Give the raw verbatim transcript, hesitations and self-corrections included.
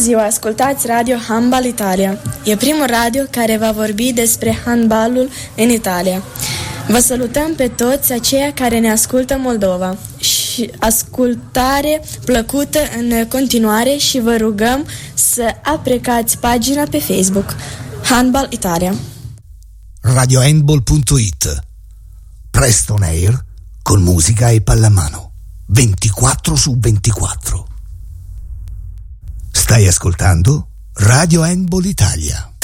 ziua, ascultați Radio Handbal Italia. E primul radio care va vorbi despre handbalul în Italia. Vă salutăm pe toți aceia care ne ascultă Moldova și ascultare plăcută în continuare și vă rugăm să aprecați pagina pe Facebook Handbal Italia. radio handball punto it. Presto on air con musica e pallamano ventiquattro su ventiquattro. Stai ascoltando Radio Handball Italia.